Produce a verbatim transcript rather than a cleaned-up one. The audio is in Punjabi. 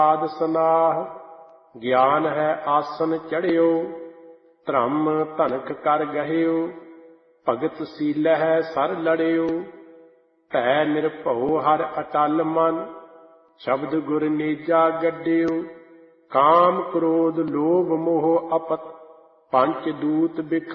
ਆਦ ਸਨਾਹ। ਗਿਆਨ ਹੈ ਆਸਨ ਚੜ੍ਹਿਓ, ਧਰਮ ਧਨਕ ਕਰ ਗਹਿਓ। ਭਗਤ ਸੀਲਹਿ ਸਰ ਲੜਿਓ, ਭੈ ਨਿਰਭਉ ਹਰਿ ਅਟਲ ਮਨ। ਸ਼ਬਦ ਗੁਰ ਨੇਜਾ ਗੱਡਿਓ, ਕਾਮ ਕ੍ਰੋਧ ਲੋਭ ਮੋਹ ਅਪਤ। ਪੰਚ ਦੂਤ ਬਿਖ